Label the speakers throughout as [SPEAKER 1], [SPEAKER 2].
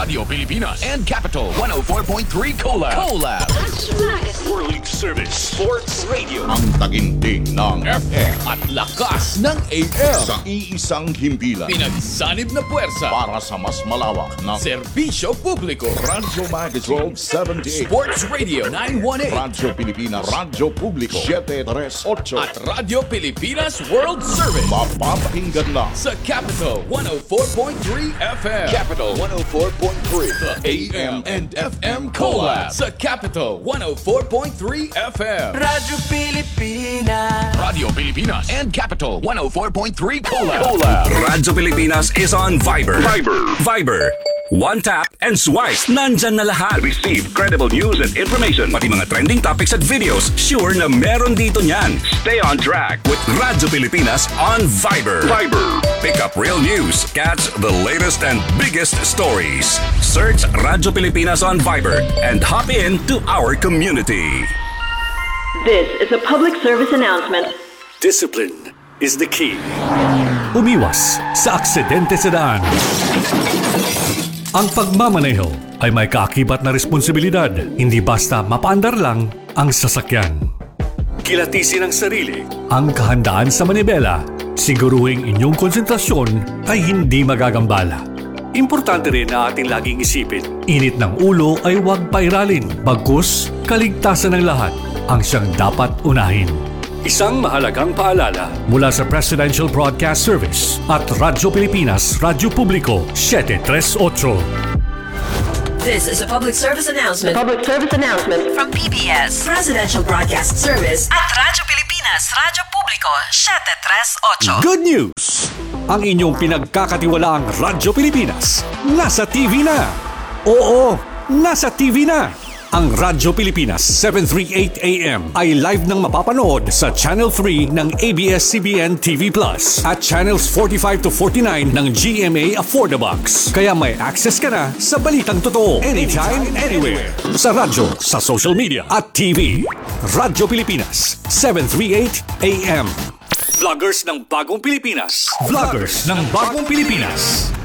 [SPEAKER 1] Radio Pilipinas and Capital 104.3 Collab.
[SPEAKER 2] That's right.
[SPEAKER 1] World Service Sports Radio.
[SPEAKER 3] Ang taginting ng FM
[SPEAKER 1] At lakas ng AM.
[SPEAKER 3] sa iisang himpilan
[SPEAKER 1] Pinagsanib na puwersa.
[SPEAKER 3] para sa mas malawak na
[SPEAKER 1] Serbisyo publiko.
[SPEAKER 3] Radyo Magazine 78,
[SPEAKER 1] Sports Radio 918.
[SPEAKER 3] Radyo Pilipinas, Radyo Publiko 738,
[SPEAKER 1] At Radio Pilipinas World Service.
[SPEAKER 3] mapapakinggan na
[SPEAKER 1] Sa Capital 104.3 FM. Capital 104.3. The AM and FM Collab. Sa Capital 104.3 FM.
[SPEAKER 4] Radyo Pilipinas.
[SPEAKER 1] Radio Pilipinas and Capital 104.3 Collab.
[SPEAKER 5] Radyo Pilipinas is on Viber. Viber. One tap and swipe. Nandyan na lahat. Receive credible news and information. Pati mga trending topics at videos. Sure na meron dito niyan. Stay on track with Radyo Pilipinas on Viber. Pick up real news. Catch the latest and biggest stories. Search Radyo Pilipinas on Viber and hop in to our community.
[SPEAKER 6] This is a public service announcement.
[SPEAKER 7] Discipline is the key. Umiwas sa aksidente sa daan. Ang pagmamaneho ay may kaakibat na responsibilidad, hindi basta mapaandar lang ang sasakyan. Kilatisin ang sarili, ang kahandaan sa manibela, siguruhing inyong konsentrasyon ay hindi magagambala. Importante rin na ating laging isipin, init ng ulo ay huwag pairalin, bagkus kaligtasan ng lahat ang siyang dapat unahin. Isang mahalagang paalala mula sa Presidential Broadcast Service at Radyo Pilipinas, Radyo Publiko 738.
[SPEAKER 8] This is a public service announcement
[SPEAKER 6] Public service announcement.
[SPEAKER 8] from PBS, Presidential Broadcast Service at Radyo Pilipinas, Radyo Publiko 738.
[SPEAKER 7] Good news! Ang inyong pinagkakatiwalaang Radyo Pilipinas nasa TV na! Oo, nasa TV na! Ang Radyo Pilipinas 738 AM ay live nang mapapanood sa Channel 3 ng ABS-CBN TV Plus at Channels 45 to 49 ng GMA Affordabox. Kaya may access ka na sa balitang totoo anytime, anywhere. Sa radyo, sa social media at TV. Radyo Pilipinas 738 AM. Vloggers ng Bagong Pilipinas. Vloggers ng Bagong Pilipinas.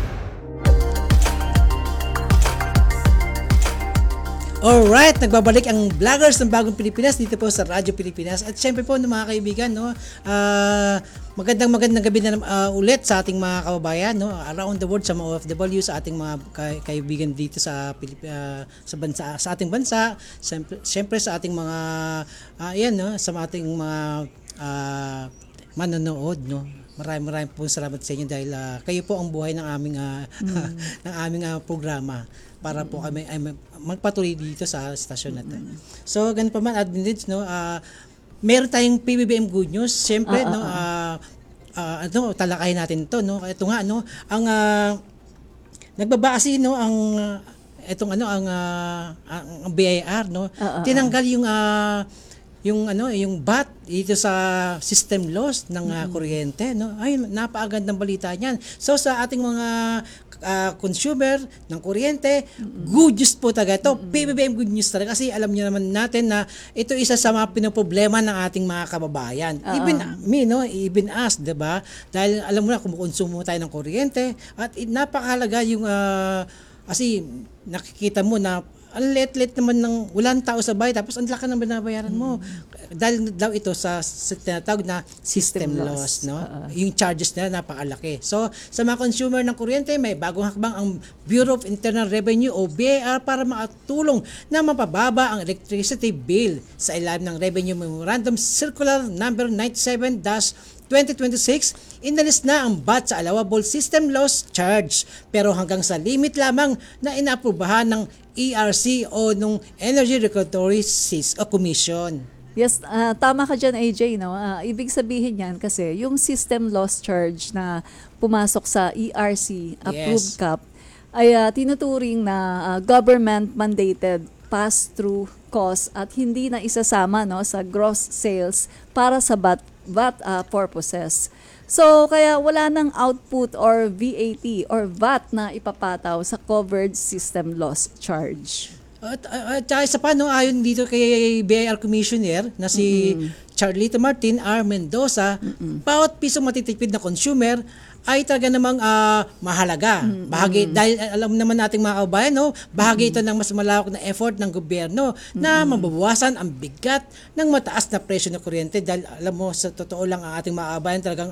[SPEAKER 9] Alright, nagbabalik ang vloggers ng Bagong Pilipinas dito po sa Radyo Pilipinas. At syempre po mga kaibigan, no, magandang gabi na ulit sa ating mga kababayan, no, around the world, sa mga OFW, sa ating mga kaibigan dito sa bansa, sa ating bansa, syempre sa ating mga no, sa ating mga manonood, no. Maraming po salamat sa inyo dahil kayo po ang buhay ng aming ng aming programa para po kami ay magpatuloy dito sa stasyon natin. So ganun pa man, advantage, no, meron tayong PBBM good news. Siyempre, no, talakayin natin 'to, no. Ito nga, no, ang nagbabase, no, ang itong ang BIR, no, tinanggal yung VAT dito sa system loss ng kuryente, no. Ay, napakagandang balita niyan. So sa ating mga consumer ng kuryente, good news po talaga ito. PBBM good news talaga kasi alam niyo naman natin na ito isa sa mga pinoproblema ng ating mga kababayan. Even us, 'di ba? Dahil alam mo na kumukonsumo tayo ng kuryente at napakahalaga yung kasi nakikita mo na ang let naman ng walang tao sa bahay tapos ang laki ng binabayaran mo dahil daw ito sa tinatawag na system loss, no. Yung charges nila napakalaki. So sa mga consumer ng kuryente, may bagong hakbang ang Bureau of Internal Revenue o BIR para makatulong na mapababa ang electricity bill sa ilalim ng Revenue Memorandum Circular number 97-2026. Inalis na ang VAT sa allowable system loss charge pero hanggang sa limit lamang na inaprubahan ng ERC o nung Energy Regulatory Commission.
[SPEAKER 10] Yes, tama ka dyan, AJ. No? Ibig sabihin yan kasi yung system loss charge na pumasok sa ERC approved cap ay tinuturing na government-mandated pass-through cost at hindi na isasama, no, sa gross sales para sa VAT purposes. So, kaya wala nang output or VAT or VAT na ipapataw sa covered system loss charge.
[SPEAKER 9] At isa pa, no, ayon dito kay BIR Commissioner na si Charlito Martin R. Mendoza, bawat pisong matitipid na consumer ay talaga namang mahalaga. Bahagi, dahil alam naman nating mga kabayan, no, bahagi ito ng mas malawak na effort ng gobyerno na mababawasan ang bigat ng mataas na presyo ng kuryente. Dahil alam mo, sa totoo lang, ang ating mga kabayan talagang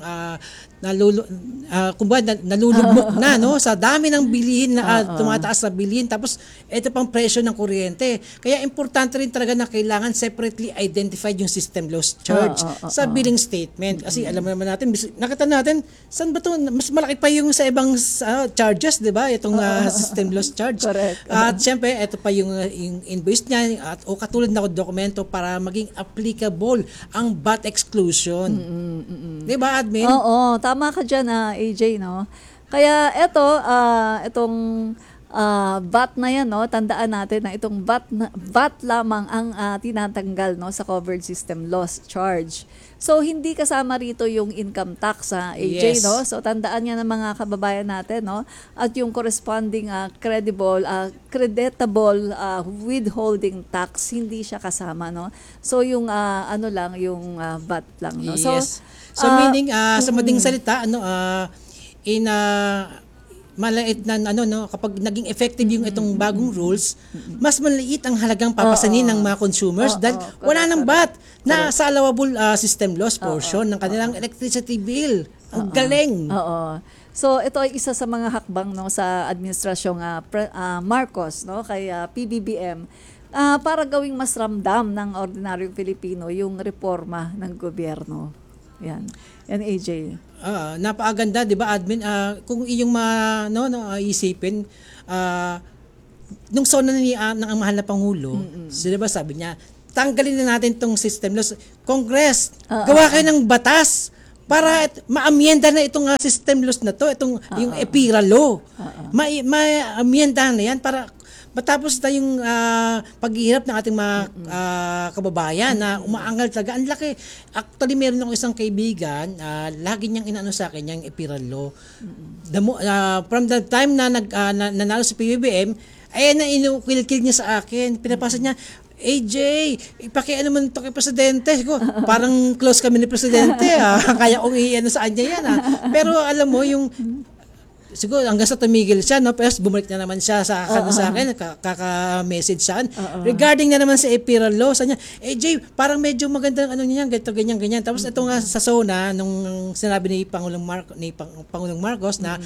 [SPEAKER 9] nalulugmok na, no, sa dami ng bilihin na tumataas na bilihin. Tapos, ito pang presyo ng kuryente. Kaya importante rin talaga na kailangan separately identified yung system loss charge sa billing statement. Kasi alam naman natin, nakita natin, saan ba ito? Mas malaki pa yung sa ibang charges, di ba? Itong system loss charge.
[SPEAKER 10] Correct.
[SPEAKER 9] At syempre, ito pa yung invoice niya o katulad na dokumento para maging applicable ang VAT exclusion. Di ba, admin?
[SPEAKER 10] Oo, tama ka dyan, AJ, no? Kaya itong VAT na yan, no, tandaan natin na itong VAT lamang ang tinatanggal, no, sa covered system loss charge. So hindi kasama rito yung income tax, AJ,
[SPEAKER 9] Yes.
[SPEAKER 10] no? So tandaan niya ng mga kababayan natin, no? At yung corresponding creditable withholding tax, hindi siya kasama, no? So yung yung VAT lang, no?
[SPEAKER 9] Yes. So meaning sa mading salita, maliit na kapag naging effective yung itong bagong rules, mas maliit ang halagang papasanin ng mga consumers dahil wala nang VAT na sa allowable system loss portion ng kanilang electricity bill. Ang galing.
[SPEAKER 10] Oo. So ito ay isa sa mga hakbang, no, sa administrasyong Marcos, no, kay PBBM para gawing mas ramdam ng ordinaryong Pilipino yung reforma ng gobyerno. Yan AJ.
[SPEAKER 9] Napakaganda, 'di ba, admin? Kung iyong isipin, nung sona ng mahal na Pangulo, sila ba sabi niya, tanggalin na natin tong system loss. Congress, gawa kayo ng batas para maamyenda na itong system loss na to, itong yung EPIRA law. Maamyenda na yan para matapos tayong paghihirap ng ating mga kababayan na umaangal talaga. Ang laki. Actually, meron akong isang kaibigan, lagi niyang inaano sa akin, yung EPIRA law. From the time na nanalo si PBBM, ay inukil-kil niya sa akin. Pinapasa niya, AJ, ipakiano man ito kay Presidente. Parang close kami ni Presidente. Kaya kong i-ano sa kanya yan. Pero alam mo, yung siguro hanggang sa tumigil siya, no? Pero bumalik na naman siya sa akin, kaka-message siya. Regarding na naman sa EPIRA law, sa niya, AJ, parang medyo magandang niyan, ganito, ganyan. Tapos ito nga sa SONA, nung sinabi ni Pangulong Marcos na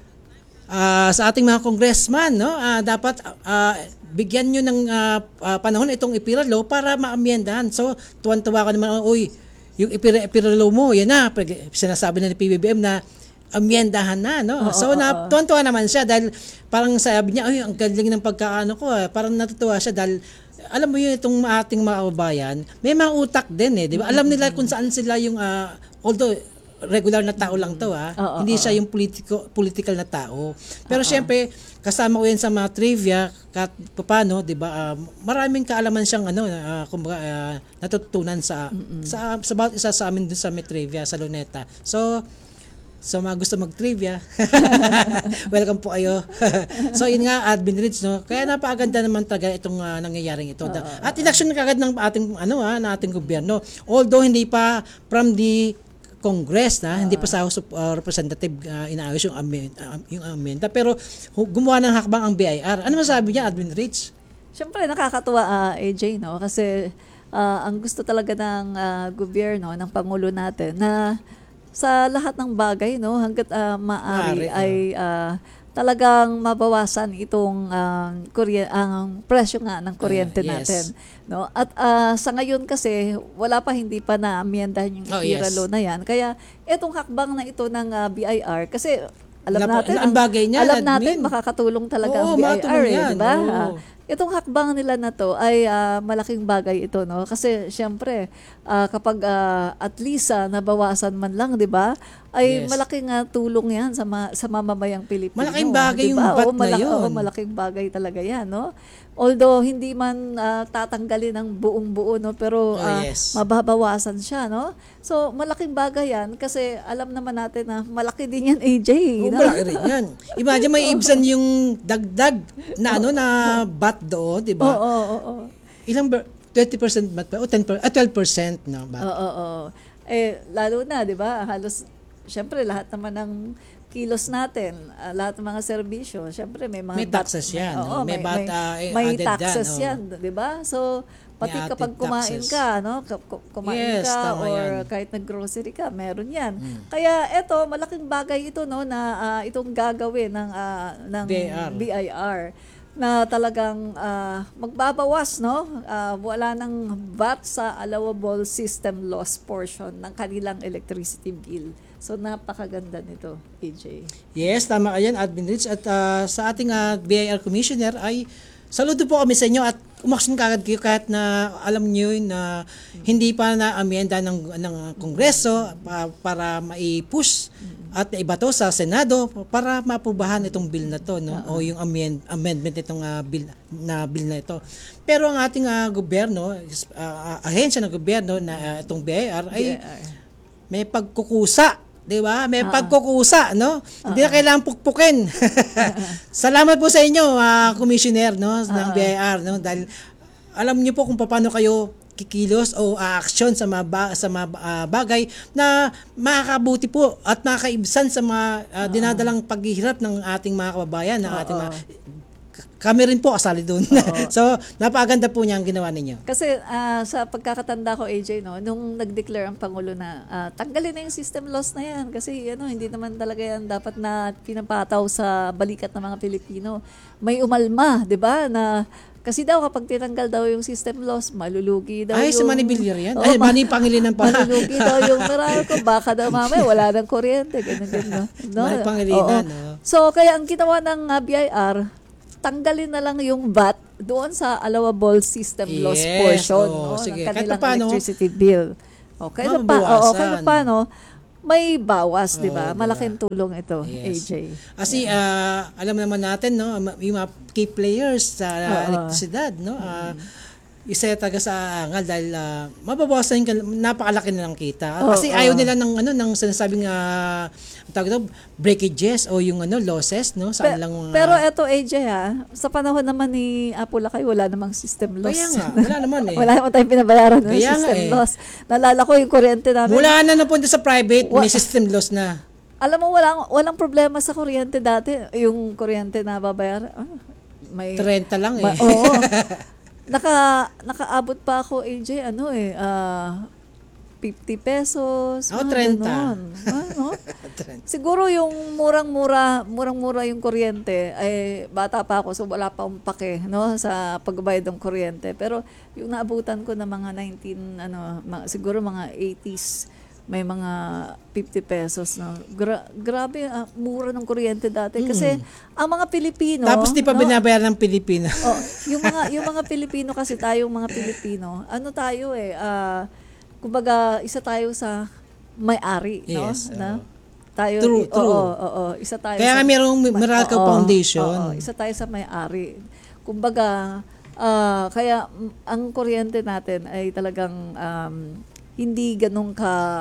[SPEAKER 9] sa ating mga congressman, no, dapat bigyan nyo ng panahon itong EPIRA law para maamyendahan. So, tuwan-tuwa ka naman, yung EPIRA law mo, yan na, sinasabi na ni PBBM na amyendahan na, no? So, tuwan-tuwa naman siya dahil parang sabi niya, ang galing ng pagkaano ko, parang natutuwa siya dahil alam mo yun, itong ating mga kababayan, may mga utak din, di ba? Alam nila kung saan sila yung, although regular na tao lang to, hindi siya yung political na tao. Pero syempre, kasama ko yan sa mga trivia, paano, di ba? Maraming kaalaman siyang kumbaga, natutunan sa bawat isa sa amin dun sa may trivia sa Luneta. So mga gusto mag-trivia, welcome po kayo. So yun nga, Admin Ridge, no? Kaya napakaganda naman talaga itong nangyayaring ito. At election na kagad ng ating gobyerno. Although hindi pa from the Congress, hindi pa sa House of Representative inaayos yung amenda, pero gumawa ng hakbang ang BIR. Ano masabi niya, Admin Ridge?
[SPEAKER 10] Siyempre nakakatuwa, AJ, no? Kasi ang gusto talaga ng gobyerno, ng Pangulo natin na sa lahat ng bagay, no, hangga't maaari ay talagang mabawasan itong ang presyo nga ng kuryente natin, no? At sa ngayon kasi wala pa, hindi pa na amyendahan yung EPIRA law na yan. Kaya itong hakbang na ito ng BIR, kasi alam natin makakatulong talaga ang BIR, di ba? Itong hakbang nila na to ay malaking bagay ito, no? Kasi syempre kapag at least nabawasan man lang, 'di ba? Ay malaking tulong 'yan sa mamamayang Pilipino.
[SPEAKER 9] Malaking bagay, diba? Yung VAT na 'yon.
[SPEAKER 10] Malaking bagay talaga 'yan, no? Although hindi man tatanggalin ng buong-buo, no, pero mababawasan siya, no? So malaking bagay 'yan kasi alam naman natin na malaki din 'yan, AJ, no?
[SPEAKER 9] Malaki rin 'yan. Imagine may ibsan yung dagdag na na VAT doon, 'di ba?
[SPEAKER 10] Oo.
[SPEAKER 9] Ilang 20% VAT pa o 12% na VAT.
[SPEAKER 10] Oo. Lalo na, 'di ba? Halos syempre lahat naman ng kilos natin, lahat ng mga serbisyo, syempre may mga
[SPEAKER 9] May taxes yan, no?
[SPEAKER 10] Oo,
[SPEAKER 9] May
[SPEAKER 10] may
[SPEAKER 9] added
[SPEAKER 10] taxes
[SPEAKER 9] yan,
[SPEAKER 10] yan, 'di ba? So pati
[SPEAKER 9] May
[SPEAKER 10] kapag
[SPEAKER 9] added
[SPEAKER 10] kumain
[SPEAKER 9] taxes.
[SPEAKER 10] ka, no? Kumain
[SPEAKER 9] Yes,
[SPEAKER 10] ka
[SPEAKER 9] tama
[SPEAKER 10] or
[SPEAKER 9] yan.
[SPEAKER 10] kahit nag-grocery ka, meron 'yan. Kaya eto, malaking bagay ito, no, na itong gagawin ng BIR na talagang magbabawas, no? Wala nang VAT sa allowable system loss portion ng kanilang electricity bill. So napakaganda nito, AJ.
[SPEAKER 9] Yes, tama ka yan, Admin Rich. At sa ating BIR Commissioner ay saludo po kami sa inyo at umaksyon kagad kayo kahit na alam niyo na hindi pa na-amyenda ng Kongreso para mai-push at ibato sa Senado para maaprubahan itong bill na to, no? O yung amendment nitong bill na ito. Pero ang ating gobyerno, ahensya ng gobyerno na itong BIR ay may pagkukusa. 'Di ba? May pagkukusa, no? Hindi na kailangang pukpukin. Salamat po sa inyo, Commissioner, no, ng BIR, no, dahil alam niyo po kung paano kayo kikilos o action sa mga bagay na makakabuti po at makakaibsan sa mga dinadalang paghihirap ng ating mga kababayan, ng ating mga kami rin po kasali doon. So, napakaganda po niya ang ginawa ninyo.
[SPEAKER 10] Kasi sa pagkakatanda ko, AJ, no, nung nag-declare ang Pangulo na tanggalin na yung system loss na yan kasi hindi naman talaga yan dapat na pinapataw sa balikat ng mga Pilipino. May umalma, di ba, na kasi daw kapag tinanggal daw yung system loss, malulugi daw
[SPEAKER 9] Ay,
[SPEAKER 10] yung...
[SPEAKER 9] sa Manny Villar yan? Ay, Manny Pangilinan pala.
[SPEAKER 10] Malulugi daw yung Meralco. Baka daw mamaya wala ng kuryente. Ganun. No?
[SPEAKER 9] Manny Pangilinan. No?
[SPEAKER 10] So, kaya ang ginawa ng BIR, tanggalin na lang yung VAT doon sa allowable system loss portion ng kanilang electricity bill. Okay, kahit paano, may bawas, di ba?
[SPEAKER 9] Diba?
[SPEAKER 10] Malaking tulong ito, AJ.
[SPEAKER 9] Kasi alam naman natin, no, yung mga key players sa elektrisidad, no, isa taga sa angal dahil mababawasan yung napakalaki na ng kita. Kasi ayaw nila ng sinasabing tawag ito, breakages o yung losses, no, sa kanilang
[SPEAKER 10] pero eto, AJ, sa panahon naman ni Apulacay, wala namang system loss.
[SPEAKER 9] Kaya nga, wala naman eh.
[SPEAKER 10] Wala naman tayong pinabayaran ng system loss. Nalala ko yung kuryente namin.
[SPEAKER 9] Wala na napunta sa private, may system loss na.
[SPEAKER 10] Alam mo, walang problema sa kuryente dati. Yung kuryente na babayar, may
[SPEAKER 9] 30 lang eh.
[SPEAKER 10] Oo. Nakaabot pa ako, AJ, 50 pesos.
[SPEAKER 9] 30.
[SPEAKER 10] Siguro yung murang-mura yung kuryente, ay bata pa ako, so wala pa akong pake, no, sa pagbayad ng kuryente. Pero yung naabutan ko na mga siguro mga 80s, may mga 50 pesos na. Grabe, mura ng kuryente dati. Kasi ang mga Pilipino...
[SPEAKER 9] Tapos di pa binabayaran ng Pilipino.
[SPEAKER 10] yung mga Pilipino kasi tayong mga Pilipino, tayo kumbaga, isa tayo sa may-ari, no?
[SPEAKER 9] Yes,
[SPEAKER 10] tayo,
[SPEAKER 9] true.
[SPEAKER 10] Isa tayo
[SPEAKER 9] Kaya nga mayroong Meralco Foundation.
[SPEAKER 10] Isa tayo sa may-ari. Kumbaga, kaya ang kuryente natin ay talagang hindi ganun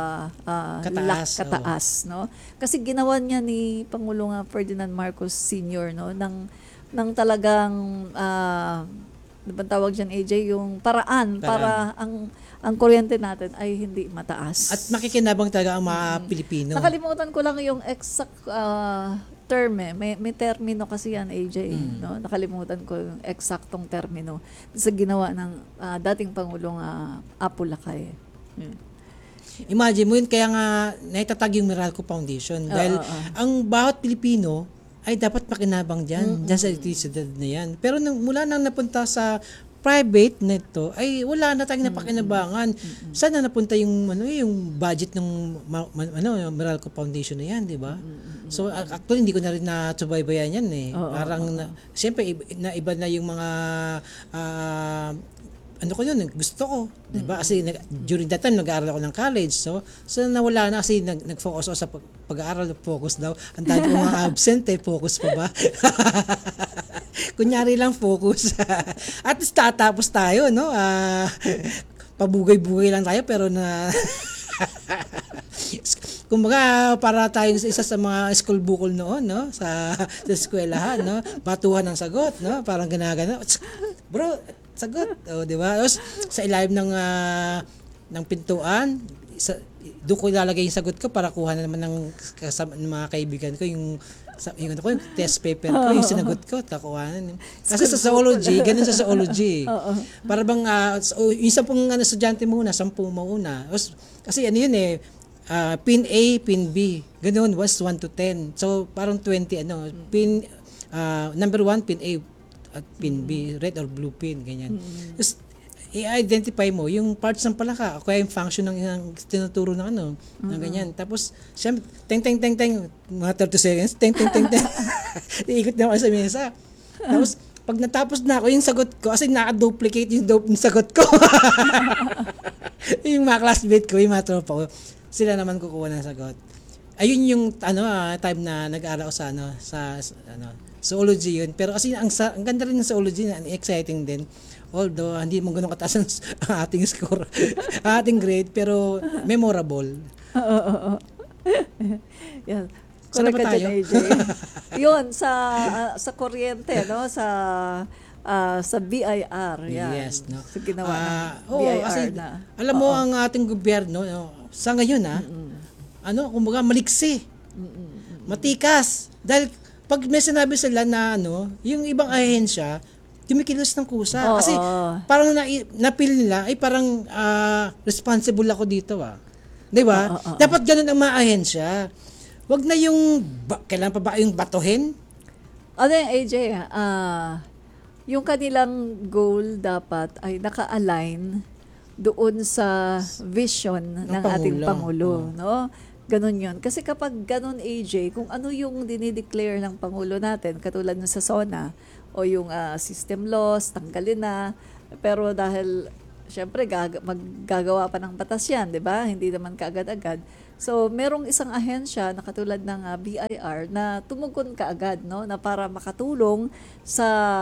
[SPEAKER 10] kataas, no? Kasi ginawa niya ni Pangulong Ferdinand Marcos Sr., no, ng talagang ano bang tawag diyan, AJ, yung paraan para ang kuryente natin ay hindi mataas.
[SPEAKER 9] At makikinabang talaga ang mga Pilipino.
[SPEAKER 10] Nakalimutan ko lang yung exact term may termino kasi yan, AJ, no? Nakalimutan ko yung eksaktong termino sa ginawa ng dating Pangulong Apulacay.
[SPEAKER 9] Imagine mo yun, kaya nga naitatag yung Meralco Foundation dahil ang bawat Pilipino ay dapat makinabang dyan sa electricity na yan. Pero mula nang napunta sa private nito ay wala na tayong napakinabangan. Saan na napunta yung yung budget ng Meralco Foundation na yan, di ba? So actually hindi ko na rin natsubaybayan yan eh. Parang siyempre iba na yung mga gusto ko, di ba? Kasi during that time nag-aaral ako ng college. So nawala na kasi nag-focus ako sa pag-aaral, focus daw. Ang dami ko mga absent focus pa ba? Kunyari lang focus. At least tatapos tayo, no? Pabugay-bugay lang tayo pero kumbaga para tayo isa sa mga school bukol noon, no, sa eskwelahan, no, batuhan ng sagot, no, parang ginagano, bro, sagot, di ba? Sa ilalim ng pintuan, doon ko ilalagay yung sagot ko para kuha na naman ng mga kaibigan ko yung test paper ko, yung sinagot ko, takuhanan. Kasi sa zoology, ganun sa zoology. Para bang, yung 10 estudyante muna, 10 muna. Kasi ano yun pin A, pin B. Ganun, was 1 to 10. So, parang 20, number 1, pin A, at pin B, red or blue pin, ganyan. Tapos, i-identify mo yung parts ng palaka o kaya yung function ng tinuturo ng ng ganyan. Tapos, siyempre, teng, mga 30 seconds, teng. Iikot na ako sa mesa. Tapos, pag natapos na ako, yung sagot ko, kasi naka-duplicate yung sagot ko. Yung mga classmate ko, yung mga tropa ko, sila naman kukuha ng sagot. Ayun yung time na nag-aaral ko sa zoology yun. Pero kasi ang ganda rin ng zoology, exciting din. Although, hindi mo ganun kataas ang ating score, ang ating grade, pero memorable.
[SPEAKER 10] Oo. Yan.
[SPEAKER 9] Saan ba tayo?
[SPEAKER 10] Yun, sa kuryente, no? Sa BIR. Yan.
[SPEAKER 9] Yes, no?
[SPEAKER 10] Sa ginawa ng BIR
[SPEAKER 9] kasi,
[SPEAKER 10] na.
[SPEAKER 9] Alam mo, ang ating gobyerno, sa ngayon, kumbaga maliksi. Matikas. Dahil, pag may sinabi sila na, yung ibang ahensya, tumikilos ng kusa. Kasi parang napil nila, parang responsible ako dito. Di ba? Dapat ganun ang mga ahensya. Wag na yung, kailan pa ba yung batuhin?
[SPEAKER 10] AJ, yung kanilang goal dapat ay naka-align doon sa vision ng ating Pangulo. No? Ganun yun. Kasi kapag ganun, AJ, kung ano yung dinideclare ng Pangulo natin, katulad ng sa SONA, o yung system laws, tanggalin na. Pero dahil, syempre, maggagawa pa ng batas yan, di ba? Hindi naman kaagad-agad. So, merong isang ahensya na katulad ng BIR na tumugon kaagad, no? Na para makatulong sa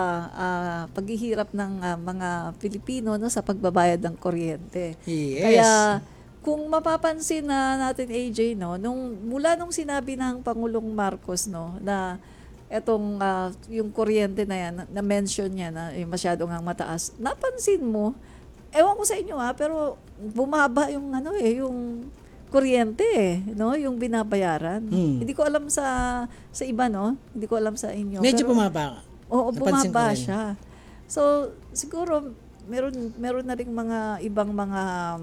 [SPEAKER 10] paghihirap ng mga Pilipino, no? Sa pagbabayad ng kuryente.
[SPEAKER 9] Yes.
[SPEAKER 10] Kaya, kung mapapansin natin, AJ, no? Mula nung sinabi ng Pangulong Marcos, no? Na etong yung kuryente na yan, na-mention niya na masyado ngang mataas. Napansin mo, ewan ko sa inyo pero bumaba yung yung kuryente no? Yung binabayaran. Hindi ko alam sa iba, no? Hindi ko alam sa inyo.
[SPEAKER 9] Medyo bumaba.
[SPEAKER 10] Oo, bumaba siya. So, siguro, meron na rin mga ibang mga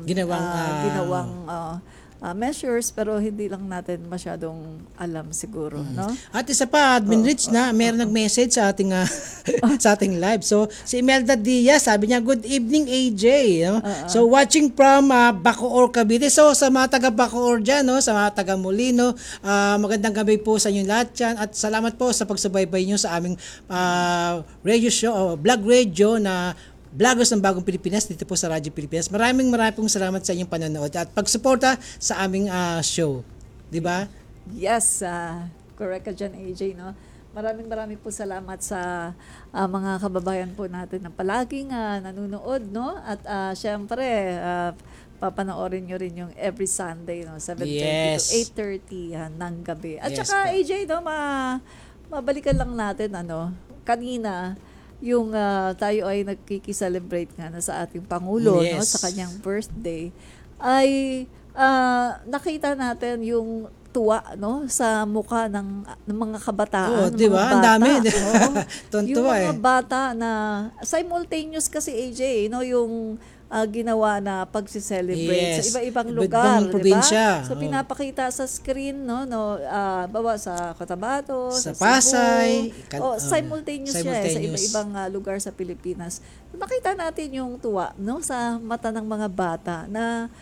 [SPEAKER 10] ginawang measures, pero hindi lang natin masyadong alam siguro, no?
[SPEAKER 9] At isa pa, Admin Rich meron nag-message sa ating sa ating live. So, si Imelda Diaz, sabi niya, good evening, AJ. No? So, watching from Bacoor, Cavite. So, sa mga taga Bacoor dyan, no? Sa mga taga Molino, magandang gabi po sa inyo lahat dyan. At salamat po sa pagsubaybay nyo sa aming radio show, vlog radio na Vloggers ng Bagong Pilipinas dito po sa Radyo Pilipinas. Maraming pong salamat sa inyong panonood at pagsuporta sa aming show. Di ba?
[SPEAKER 10] Yes, correct ka dyan, AJ, no? Maraming po salamat sa mga kababayan po natin na palaging nanonood, no? At syempre, papanoorin nyo rin yung every Sunday, no? 7:30 to 8:30 ng gabi. At saka, AJ, no? Mabalikan lang natin, kanina, yung tayo ay nagkiki-celebrate nga na sa ating Pangulo, no, sa kanyang birthday, ay nakita natin yung tuwa, no, sa mukha ng mga kabataan,
[SPEAKER 9] di ba? Ang dami.
[SPEAKER 10] Yung mga bata na simultaneous kasi, AJ, no, yung ginawa na pagsi-celebrate sa iba-ibang lugar, di ba? So pinapakita sa screen, no, bawa sa Cotabato,
[SPEAKER 9] sa Pasay,
[SPEAKER 10] simultaneous siya sa iba-ibang lugar sa Pilipinas. Makita natin yung tuwa, no, sa mata ng mga bata na,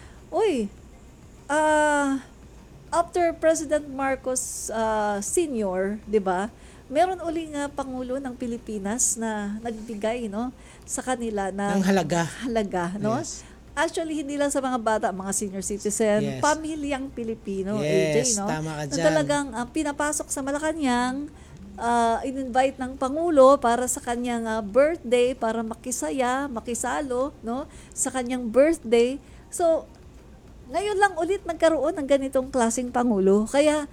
[SPEAKER 10] after President Marcos Sr., di ba? Meron uling Pangulo ng Pilipinas na nagbigay, no, sa kanila ng halaga, no? Yes. Actually, hindi lang sa mga bata, mga senior citizen, pamilyang Pilipino, AJ, no?
[SPEAKER 9] Tama ka dyan.
[SPEAKER 10] Na talagang pinapasok sa Malacanang, in-invite ng Pangulo para sa kanyang birthday, para makisaya, makisalo, no, sa kanyang birthday. So, ngayon lang ulit nagkaroon ng ganitong klaseng Pangulo. Kaya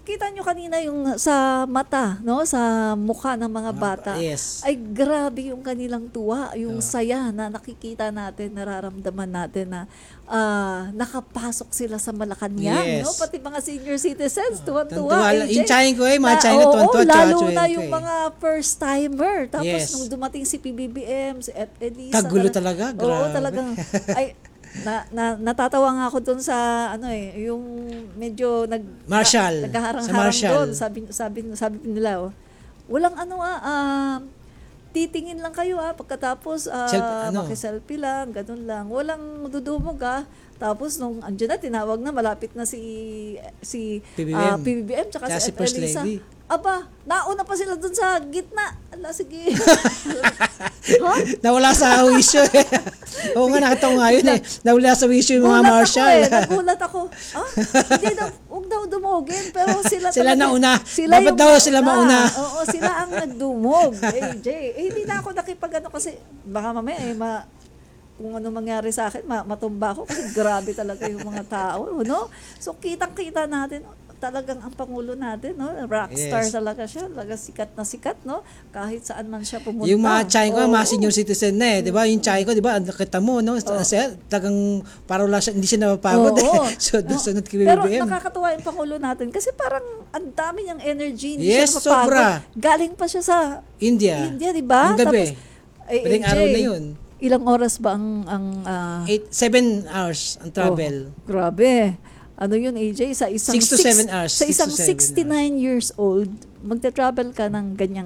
[SPEAKER 10] kita nyo kanina yung sa mata, no? Sa mukha ng mga bata.
[SPEAKER 9] Yes.
[SPEAKER 10] Ay grabe yung kanilang tuwa, yung saya na nakikita natin, nararamdaman natin na nakapasok sila sa Malacanang,
[SPEAKER 9] Yes.
[SPEAKER 10] no? Pati mga senior citizens, tuwan-tuwa.
[SPEAKER 9] Tuwan-tuwa.
[SPEAKER 10] AJ.
[SPEAKER 9] Yung tsahin ko mga tsahin na
[SPEAKER 10] Oo,
[SPEAKER 9] tuwan-tuwa,
[SPEAKER 10] lalo
[SPEAKER 9] tsahin
[SPEAKER 10] na
[SPEAKER 9] ko
[SPEAKER 10] yung mga first-timer. Tapos
[SPEAKER 9] Yes.
[SPEAKER 10] nung dumating si PBBM, si Elisa.
[SPEAKER 9] Kagulo talaga,
[SPEAKER 10] Oo,
[SPEAKER 9] grabe.
[SPEAKER 10] talagang, ay, natatawa nga ako doon sa yung medyo
[SPEAKER 9] Marshall.
[SPEAKER 10] naghaharang-harang
[SPEAKER 9] Sa Marshall.
[SPEAKER 10] doon. Sabi nila, walang titingin lang kayo pagkatapos maki-selfie lang, ganun lang. Walang dudumog Tapos nung andyan na, tinawag na, malapit na si PBBM tsaka si
[SPEAKER 9] First
[SPEAKER 10] Elisa.
[SPEAKER 9] Lady.
[SPEAKER 10] Aba, nauna pa sila dun sa gitna. Ala, sige.
[SPEAKER 9] Nawala sa wisyo eh. Oo nga, nakita ko nga yun eh. Nawala sa wisyo yung mga
[SPEAKER 10] Gulat
[SPEAKER 9] Marshall.
[SPEAKER 10] Nagulat ako. Hindi daw, huwag daw dumugin. Pero sila
[SPEAKER 9] Sila
[SPEAKER 10] talaga,
[SPEAKER 9] nauna.
[SPEAKER 10] Sila
[SPEAKER 9] Dapat
[SPEAKER 10] yung
[SPEAKER 9] daw sila mauna.
[SPEAKER 10] Oo, sila ang nagdumog. AJ. Hindi na ako nakipag kasi baka mamaya kung ano mangyari sa akin, matumba ako kasi grabe talaga yung mga tao, no? So kitang-kita natin talagang ang pangulo natin, no? Rockstar talaga siya, talaga sikat na sikat, no? Kahit saan man siya pumunta.
[SPEAKER 9] Yung mga tsahin ko, mga senior citizen na eh, di ba? Yung tsahin ko, di ba? Nakita mo, no? Talagang parang hindi siya napapagod eh. So, sunod kay
[SPEAKER 10] Pero
[SPEAKER 9] BBM.
[SPEAKER 10] nakakatuwa yung pangulo natin kasi parang ang dami niyang energy, hindi
[SPEAKER 9] Yes,
[SPEAKER 10] siya mapagod.
[SPEAKER 9] sobra.
[SPEAKER 10] Galing pa siya sa
[SPEAKER 9] India,
[SPEAKER 10] di ba?
[SPEAKER 9] Yung gabi. Pwedeng araw na yun.
[SPEAKER 10] Ilang oras ba ang
[SPEAKER 9] 7 hours ang travel.
[SPEAKER 10] Grabe. Ano yun, AJ? Sa isang
[SPEAKER 9] 6 to 7 hours.
[SPEAKER 10] Sa isang
[SPEAKER 9] 6 to 7
[SPEAKER 10] 69 years old, magta-travel ka ng ganyang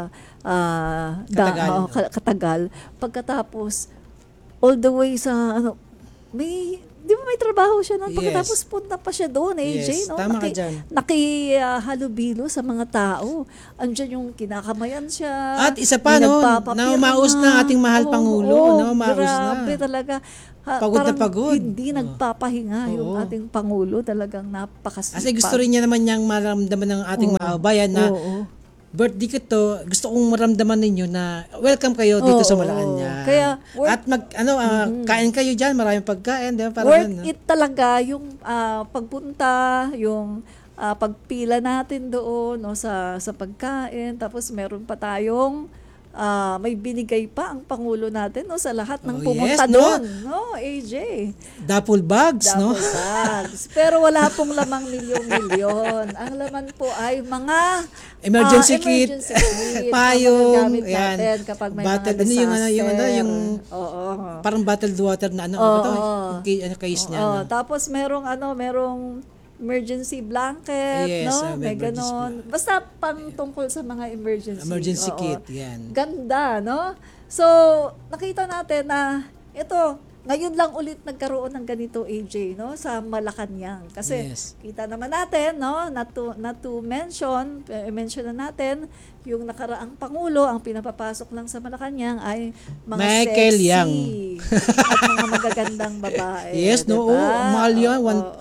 [SPEAKER 10] katagal. Pagkatapos, all the way sa, di ba may trabaho siya noon? Pagkatapos punta pa siya doon, AJ,
[SPEAKER 9] Yes,
[SPEAKER 10] no?
[SPEAKER 9] tama ka dyan.
[SPEAKER 10] Nakihalubilo sa mga tao. Andiyan yung kinakamayan siya.
[SPEAKER 9] At isa pa, no? Naumaos na ating mahal Pangulo, no? Maus na.
[SPEAKER 10] Grabe talaga.
[SPEAKER 9] Pagod na pagod.
[SPEAKER 10] Hindi nagpapahinga yung ating Pangulo. Talagang napakasipag.
[SPEAKER 9] Kasi gusto rin niya naman niyang maramdaman ng ating mga kabayan na birthday ko to, gusto kong maramdaman ninyo na welcome kayo dito sa Malacanang.
[SPEAKER 10] Kaya
[SPEAKER 9] at kain kayo diyan, maraming pagkain, di ba?
[SPEAKER 10] Worth it talaga yung pagpunta, yung pagpila natin doon sa pagkain, tapos meron pa tayong may binigay pa ang Pangulo natin sa lahat ng pumunta doon, no, AJ.
[SPEAKER 9] Duffel bags, no?
[SPEAKER 10] Duffel bags. Pero wala pong lamang milyon-milyon. Ang laman po ay mga
[SPEAKER 9] emergency kit, payong,
[SPEAKER 10] natin kapag may mga disaster.
[SPEAKER 9] Yung parang bottled water na case niya.
[SPEAKER 10] Tapos merong emergency blanket, no? May ganon. Basta pang tungkol sa mga emergency
[SPEAKER 9] kit, yan.
[SPEAKER 10] Ganda, no? So, nakita natin na ito, ngayon lang ulit nagkaroon ng ganito, AJ, no? Sa Malacanang. Kasi kita naman natin, no? Not to mention na natin, yung nakaraang Pangulo, ang pinapapasok lang sa Malacanang ay mga
[SPEAKER 9] Michael
[SPEAKER 10] sexy
[SPEAKER 9] Yang.
[SPEAKER 10] at mga magagandang babae.
[SPEAKER 9] Yes, no?
[SPEAKER 10] Diba?
[SPEAKER 9] Mahal yan.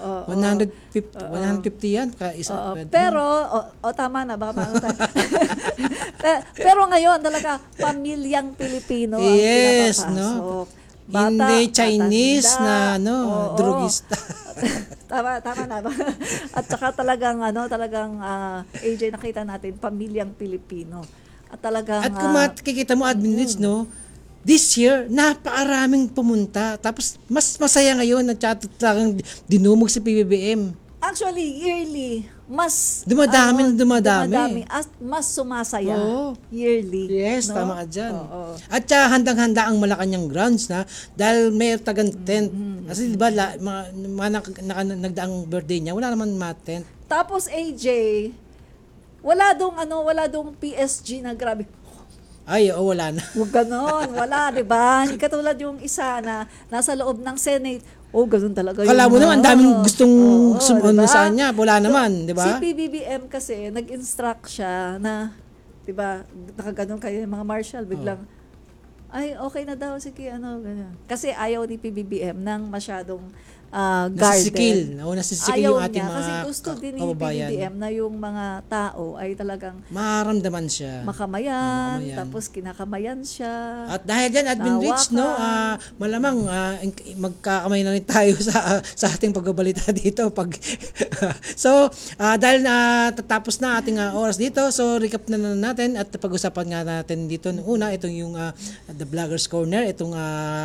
[SPEAKER 9] 150 yan.
[SPEAKER 10] Pero, tama na. Baka maano tayo. Pero ngayon, talaga, pamilyang Pilipino ang pinapapasok.
[SPEAKER 9] No?
[SPEAKER 10] Bata,
[SPEAKER 9] hindi Chinese
[SPEAKER 10] tanda,
[SPEAKER 9] na drugista.
[SPEAKER 10] Tama na ba? At saka talagang AJ, nakita natin pamilyang Pilipino. At talagang
[SPEAKER 9] at kung makikita mo admin no, this year napakaraming pumunta. Tapos mas masaya ngayon na talagang dinumog si PBBM.
[SPEAKER 10] Actually, yearly, mas
[SPEAKER 9] dumadami.
[SPEAKER 10] At mas sumasaya yearly.
[SPEAKER 9] Yes,
[SPEAKER 10] no?
[SPEAKER 9] tama ka dyan. At saka handang-handa ang Malacanang grounds na dahil may tagang tent. Kasi diba, nagdaang birthday niya, wala naman tent.
[SPEAKER 10] Tapos AJ, wala dong PSG na grabe.
[SPEAKER 9] Ay, wala na.
[SPEAKER 10] Huwag ganon, wala, di ba? Hindi katulad yung isa na nasa loob ng Senate. Ganun talaga yun.
[SPEAKER 9] Kala mo naman, daming gustong
[SPEAKER 10] diba?
[SPEAKER 9] saan niya. Wala naman, di ba?
[SPEAKER 10] Si PBBM kasi, nag-instruct siya na, di ba, nakaganon kayo yung mga marshal, biglang, ay, okay na daw, sige, ganyan. Kasi ayaw ni PBBM ng masyadong garden.
[SPEAKER 9] Nasisikil yung ating
[SPEAKER 10] niya,
[SPEAKER 9] mga
[SPEAKER 10] kasi gusto din ni
[SPEAKER 9] kababayan.
[SPEAKER 10] PBBM na yung mga tao ay talagang
[SPEAKER 9] Maramdaman siya.
[SPEAKER 10] makamayan,
[SPEAKER 9] Makamayan.
[SPEAKER 10] tapos kinakamayan siya.
[SPEAKER 9] At dahil dyan, Admin Rich, no, malamang magkakamay na rin tayo sa ating pagbabalita dito. So, dahil tatapos na ating oras dito, so recap na natin at pag-usapan nga natin dito nung una, itong yung The Vloggers Corner, itong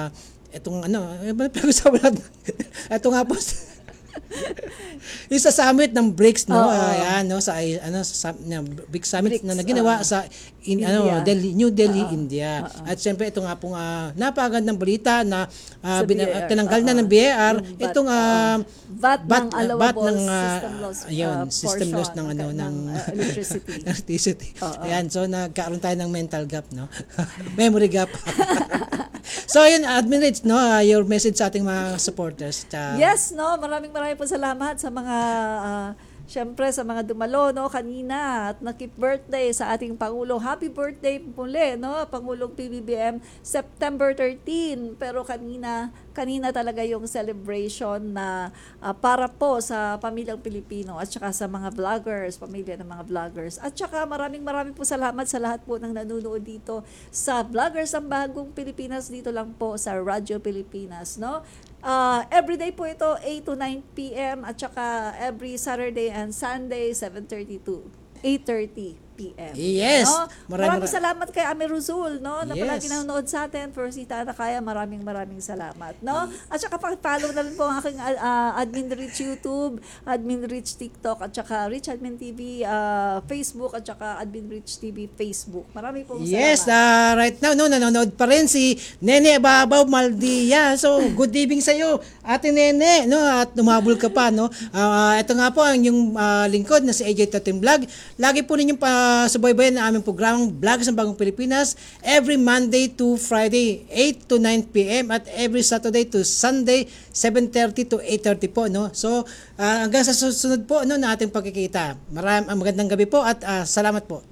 [SPEAKER 9] pag-usapan natin. Ito nga po, yung sa summit ng BRICS, no? Ayan, no, sa BRICS summit na ginawa sa New Delhi, India. At siyempre ito nga pong napakagandang balita na tinanggal na ng BIR itong
[SPEAKER 10] VAT ng allowable
[SPEAKER 9] system loss ng electricity. Ayan, so nagkaroon tayo ng mental gap, no? Memory gap. So yun, Admin Rich, no, your message sa ating mga supporters.
[SPEAKER 10] Yes, no, maraming po salamat sa mga syempre sa mga dumalo, no, kanina at nakip birthday sa ating Pangulo. Happy birthday muli, no, Pangulong PBBM, September 13. Pero kanina talaga yung celebration na para po sa pamilyang Pilipino at saka sa mga vloggers, pamilya ng mga vloggers. At saka maraming po salamat sa lahat po ng nanonood dito sa Vloggers ng Bagong Pilipinas, dito lang po sa Radyo Pilipinas, no? Everyday po ito, 8 to 9 p.m. at saka every Saturday and Sunday, 7:30 to 8:30 p.m.
[SPEAKER 9] Yes.
[SPEAKER 10] No? Maraming salamat kay Ami Ruzul, no, na palagi nanonood sa atin. For si Tana Kaya, maraming salamat, no? At saka pa-follow na rin po ang aking Admin Rich YouTube, Admin Rich TikTok, at saka Rich Admin TV Facebook, at saka Admin Rich TV Facebook. Maraming po salamat.
[SPEAKER 9] Yes, right now, no, nanonood pa rin si Nene Babaw Maldia. So, good evening sa iyo, Ate Nene, no, at umabol ka pa, no. Ito nga po ang yung lingkod na si AJ Tatim Vlog. Lagi po ninyong subaybayan na aming programang Vlogs ng Bagong Pilipinas every Monday to Friday 8 to 9 p.m. at every Saturday to Sunday 7:30 to 8:30 po, no. So hanggang sa susunod po, no, na ating pagkikita. Magandang gabi po at salamat po.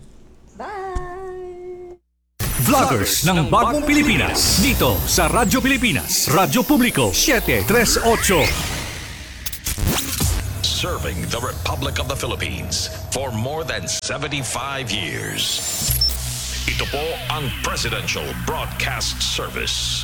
[SPEAKER 10] Bye.
[SPEAKER 7] Vloggers ng Bagong Pilipinas dito sa Radyo Pilipinas, Radyo Publiko 738.
[SPEAKER 2] Serving the Republic of the Philippines for more than 75 years. Ito po ang Presidential Broadcast Service.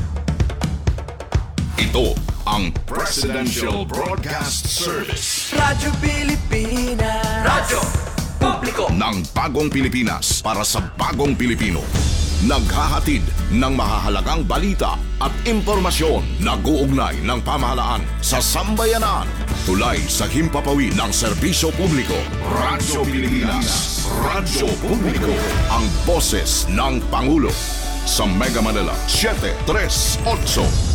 [SPEAKER 3] Ito ang Presidential Broadcast Service.
[SPEAKER 4] Radyo Pilipinas.
[SPEAKER 1] Radyo Publiko
[SPEAKER 3] ng Bagong Pilipinas para sa Bagong Pilipino. Naghahatid ng mahahalagang balita at impormasyon na guugnay ng pamahalaan sa sambayanan. Tulay sa himpapawid ng serbisyo publiko. Radyo Pilipinas. Radyo Publiko. Ang boses ng Pangulo. Sa Mega Manila, 738.